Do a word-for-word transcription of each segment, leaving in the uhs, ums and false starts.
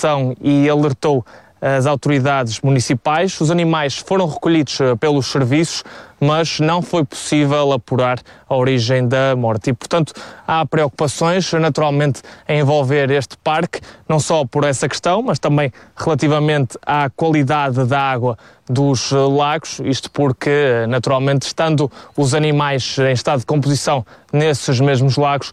situação e alertou as autoridades municipais. Os animais foram recolhidos pelos serviços, mas não foi possível apurar a origem da morte. E, portanto, há preocupações, naturalmente, em envolver este parque, não só por essa questão, mas também relativamente à qualidade da água dos lagos, isto porque, naturalmente, estando os animais em estado de composição nesses mesmos lagos,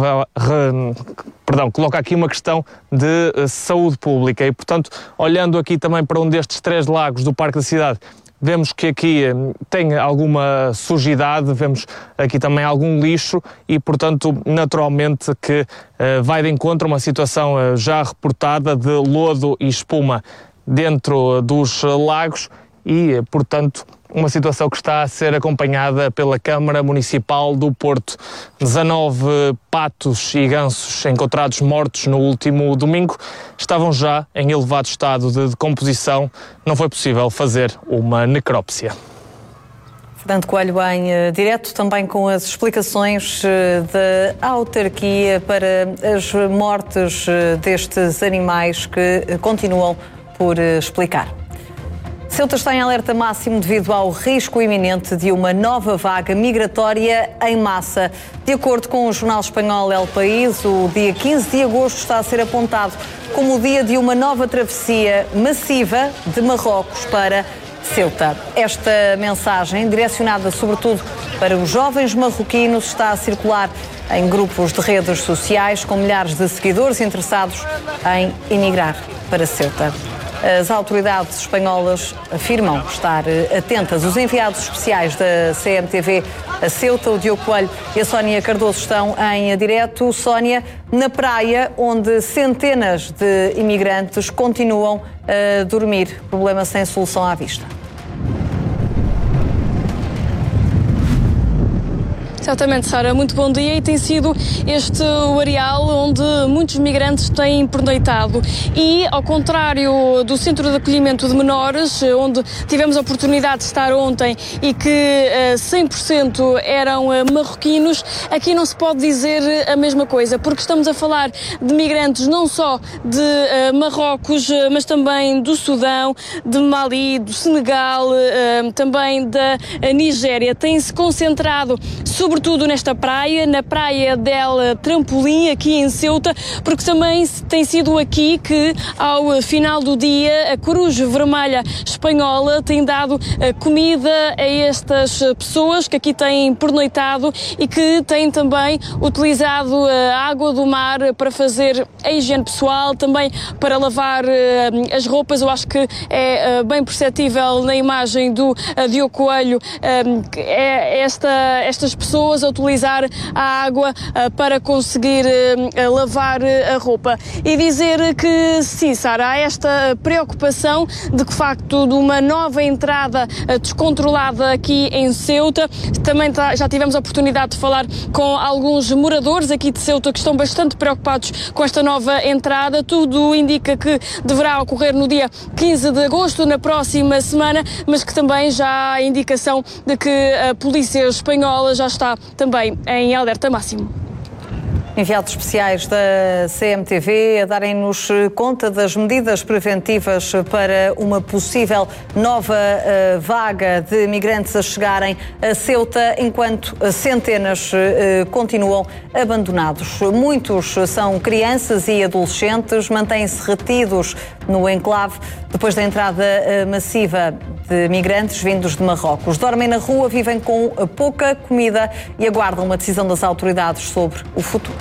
perdão, coloca aqui uma questão de saúde pública. E, portanto, olhando aqui também para um destes três lagos do Parque da Cidade, vemos que aqui tem alguma sujidade, vemos aqui também algum lixo e, portanto, naturalmente que uh, vai de encontro a uma situação uh, já reportada de lodo e espuma dentro dos lagos e, portanto, uma situação que está a ser acompanhada pela Câmara Municipal do Porto. dezanove patos e gansos encontrados mortos no último domingo estavam já em elevado estado de decomposição. Não foi possível fazer uma necrópsia. Fernando Coelho em uh, direto, também com as explicações uh, da autarquia para as mortes uh, destes animais que uh, continuam por uh, explicar. Ceuta está em alerta máximo devido ao risco iminente de uma nova vaga migratória em massa. De acordo com o jornal espanhol El País, o dia quinze de agosto está a ser apontado como o dia de uma nova travessia massiva de Marrocos para Ceuta. Esta mensagem, direcionada sobretudo para os jovens marroquinos, está a circular em grupos de redes sociais com milhares de seguidores interessados em emigrar para Ceuta. As autoridades espanholas afirmam estar atentas. Os enviados especiais da C M T V a Ceuta, o Diogo Coelho e a Sónia Cardoso, estão em direto. Sónia, na praia onde centenas de imigrantes continuam a dormir. Problema sem solução à vista. Exatamente, Sara, muito bom dia. E tem sido este o areal onde muitos migrantes têm pernoitado e, ao contrário do Centro de Acolhimento de Menores, onde tivemos a oportunidade de estar ontem e que cem por cento eram marroquinos, aqui não se pode dizer a mesma coisa, porque estamos a falar de migrantes não só de Marrocos, mas também do Sudão, de Mali, do Senegal, também da Nigéria. Têm-se concentrado sobretudo nesta praia, na praia del Trampolim, aqui em Ceuta, porque também tem sido aqui que, ao final do dia, a Cruz Vermelha Espanhola tem dado comida a estas pessoas que aqui têm pernoitado e que têm também utilizado a água do mar para fazer a higiene pessoal, também para lavar as roupas. Eu acho que é bem perceptível na imagem do Diogo Coelho esta, estas pessoas a utilizar a água uh, para conseguir uh, lavar uh, a roupa. E dizer que sim, Sara, há esta preocupação de que, de facto, de uma nova entrada uh, descontrolada aqui em Ceuta. Também tá, já tivemos a oportunidade de falar com alguns moradores aqui de Ceuta que estão bastante preocupados com esta nova entrada. Tudo indica que deverá ocorrer no dia quinze de agosto, na próxima semana, mas que também já há indicação de que a polícia espanhola já está também em alerta máximo. Enviados especiais da C M T V a darem-nos conta das medidas preventivas para uma possível nova uh, vaga de migrantes a chegarem a Ceuta, enquanto centenas uh, continuam abandonados. Muitos são crianças e adolescentes, mantêm-se retidos no enclave depois da entrada uh, massiva de migrantes vindos de Marrocos. Dormem na rua, vivem com pouca comida e aguardam uma decisão das autoridades sobre o futuro.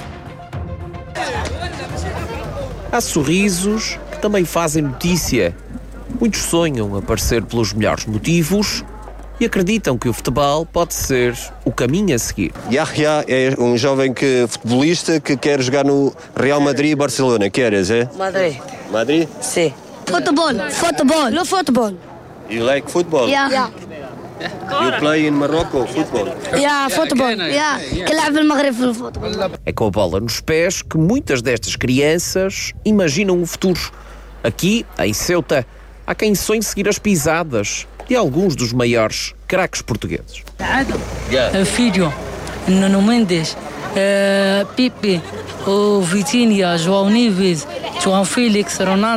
Há sorrisos que também fazem notícia. Muitos sonham aparecer pelos melhores motivos e acreditam que o futebol pode ser o caminho a seguir. Yahya é um jovem que, futebolista que quer jogar no Real Madrid e Barcelona. Queres, é? Madrid. Madrid? Sim. Futebol, futebol, no futebol. You like football? Yeah. Yeah. You play in Morocco football? Yeah, futebol. Yeah. كلعب في المغرب في الفوتبول. É com a bola nos pés que muitas destas crianças imaginam o futuro. Aqui, em Ceuta, há quem sonhe seguir as pisadas de alguns dos maiores craques portugueses. Yeah. Filho, Nuno Mendes, uh, Pipe, o Vitinha, João Neves, João Félix, Ronaldo.